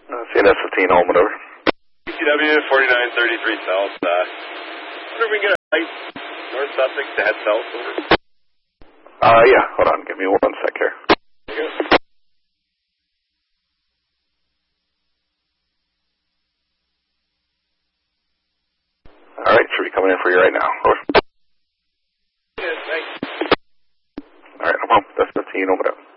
CNS 15, Omen, over. CW 4933 South. Wonder if we can get a light North Sussex to head south, over. Yeah, hold on. Give me 1 sec here. Okay. All right, should be coming in for you right now. Over. Yes, thanks. All right, I'm home. That's 15, Omen, over.